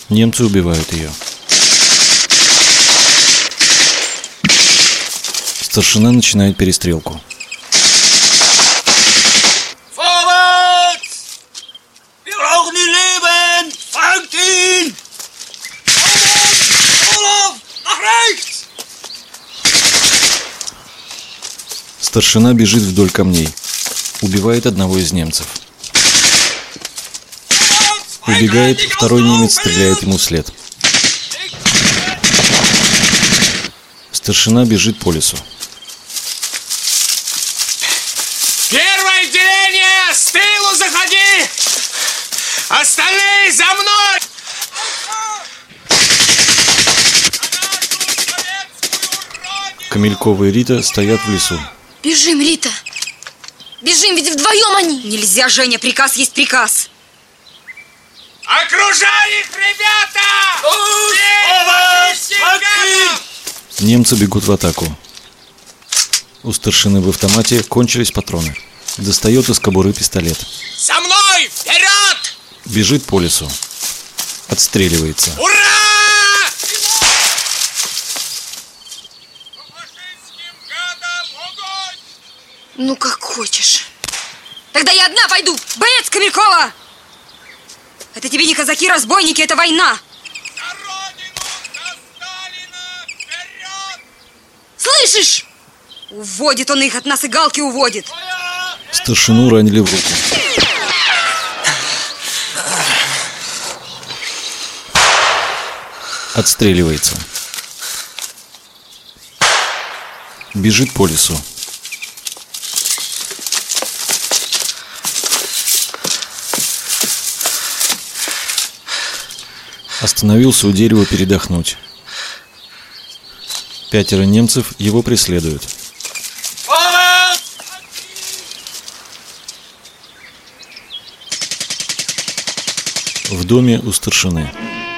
Немцы убивают ее. Старшина начинает перестрелку. Старшина бежит вдоль камней. Убивает одного из немцев. Убегает, второй немец стреляет ему вслед. Старшина бежит по лесу. Первое отделение! С тылу заходи! Остальные за мной! Камелькова и Рита стоят в лесу. Бежим, Рита! Бежим, ведь вдвоем они! Нельзя, Женя, приказ есть приказ. Окружай их, ребята! Немцы бегут в атаку. У старшины в автомате кончились патроны. Достает из кобуры пистолет. За мной! Вперед! Бежит по лесу. Отстреливается. Ура! Ну, как хочешь. Тогда я одна пойду. Боец Камелькова! Это тебе не казаки-разбойники, это война. Слышишь? Уводит он их, от нас и галки уводит. Старшину ранили в руку. Отстреливается. Бежит по лесу. Остановился у дерева передохнуть. 5 немцев его преследуют. В доме у старшины.